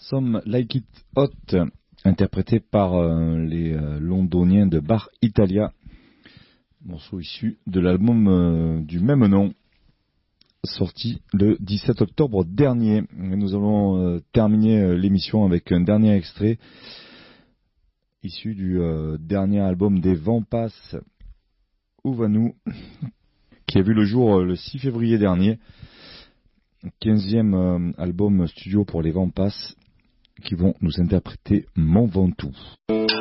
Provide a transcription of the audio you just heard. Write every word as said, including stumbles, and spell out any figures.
Some Like It Hot, interprété par euh, les euh, londoniens de Bar Italia, morceau issu de l'album euh, du même nom, sorti le dix-sept octobre dernier. Et nous allons euh, terminer euh, l'émission avec un dernier extrait issu du euh, dernier album des Vents Passent, Ouvanu, qui a vu le jour euh, le six février dernier. quinzième euh, album studio pour les Vents Passent, qui vont nous interpréter Mon Ventoux.